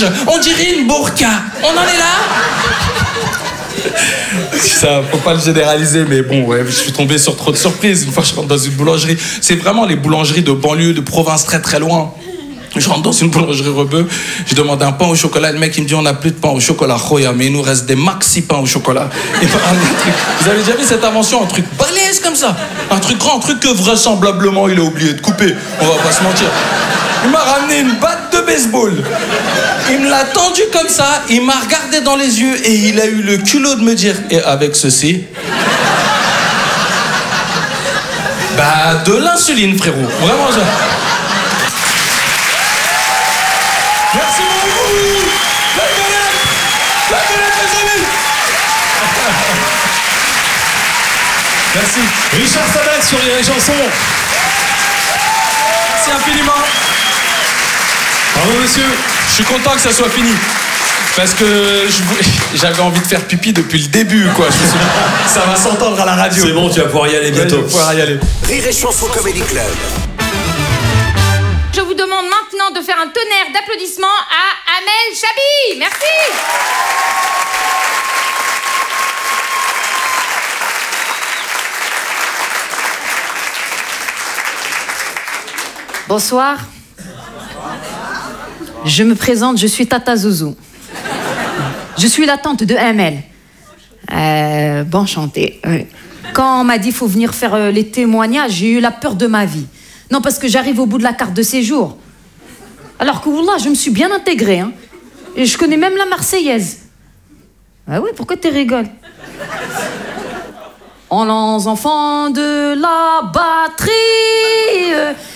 large, on dirait une burqa. On en est là? Ça, faut pas le généraliser, mais bon, ouais, je suis tombé sur trop de surprises. Une fois, je rentre dans une boulangerie. C'est vraiment les boulangeries de banlieue, de province, très très loin. Je rentre dans une boulangerie rebeu, je demande un pain au chocolat. Le mec, il me dit, on n'a plus de pain au chocolat, khoya, mais il nous reste des maxi pains au chocolat. Et ben, un truc, vous avez déjà vu cette invention? Un truc balèze comme ça. Un truc grand, un truc que vraisemblablement il a oublié de couper. On va pas se mentir. Il m'a ramené une batte de baseball. Il me l'a tendu comme ça, il m'a regardé dans les yeux et il a eu le culot de me dire, et avec ceci... Bah, de l'insuline, frérot. Vraiment, je... Merci beaucoup. La galette, les amis. Merci. Richard Sabat sur les chansons. Merci infiniment. Bravo monsieur. Je suis content que ça soit fini. Parce que j'avais envie de faire pipi depuis le début, quoi. Ça va s'entendre à la radio. C'est bon, tu vas pouvoir y aller bientôt. Ouais, je vais pouvoir y aller. Rire et Chanson Comedy Club. Je vous demande maintenant de faire un tonnerre d'applaudissements à Amel Chabi. Merci. Bonsoir. Je me présente, je suis Tata Zouzou. Je suis la tante de Amel. Bon, enchantée. Quand on m'a dit qu'il faut venir faire les témoignages, j'ai eu la peur de ma vie. Non, parce que j'arrive au bout de la carte de séjour. Alors que, wallah, je me suis bien intégrée. Hein. Et je connais même la Marseillaise. Ah oui, pourquoi tu rigoles? En lance enfants de la batterie,